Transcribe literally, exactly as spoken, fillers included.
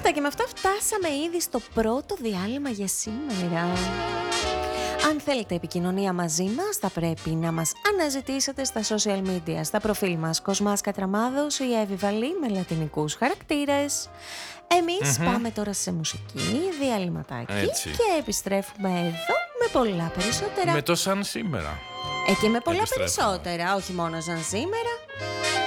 Αυτά και με αυτά φτάσαμε ήδη στο πρώτο διάλειμμα για σήμερα. Αν θέλετε επικοινωνία μαζί μας, θα πρέπει να μας αναζητήσετε στα social media, στα προφίλ μας Κοσμάς Κατραμάδος ή Εύη Βαλή με λατινικούς χαρακτήρες. Εμείς mm-hmm. πάμε τώρα σε μουσική, διαλυματάκι. Έτσι. Και επιστρέφουμε εδώ με πολλά περισσότερα. Με το σαν σήμερα. Ε, και με πολλά περισσότερα, όχι μόνο σαν σήμερα.